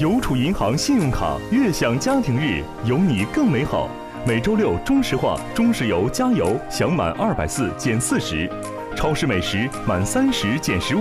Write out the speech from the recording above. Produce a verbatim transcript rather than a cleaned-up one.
邮储银行信用卡悦享家庭日，有你更美好。每周六中石化、中石油加油享满二百四减四十，超市美食满三十减十五。